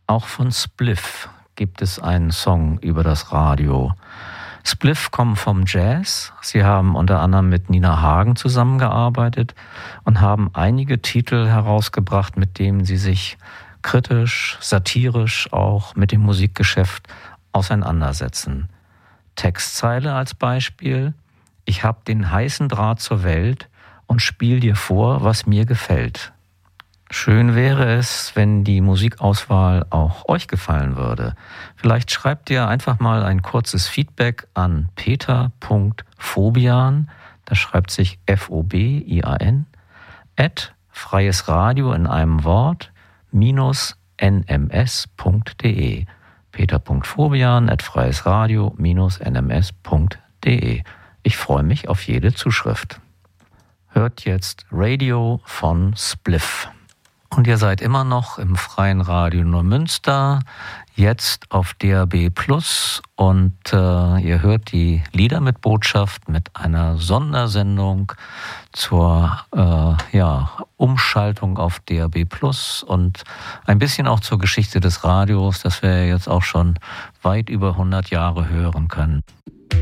Auch von Spliff gibt es einen Song über das Radio. Spliff kommen vom Jazz. Sie haben unter anderem mit Nina Hagen zusammengearbeitet und haben einige Titel herausgebracht, mit denen sie sich kritisch, satirisch auch mit dem Musikgeschäft auseinandersetzen. Textzeile als Beispiel: Ich hab den heißen Draht zur Welt und spiel dir vor, was mir gefällt. Schön wäre es, wenn die Musikauswahl auch euch gefallen würde. Vielleicht schreibt ihr einfach mal ein kurzes Feedback an peter.fobian, das schreibt sich Fobian, @freiesradio in einem Wort, -nms.de. peter.fobian @freiesradio-nms.de. Ich freue mich auf jede Zuschrift. Hört jetzt Radio von Spliff. Und ihr seid immer noch im Freien Radio Neumünster, jetzt auf DAB+, und ihr hört die Lieder mit Botschaft mit einer Sondersendung zur Umschaltung auf DAB+ und ein bisschen auch zur Geschichte des Radios, das wir jetzt auch schon weit über 100 Jahre hören können.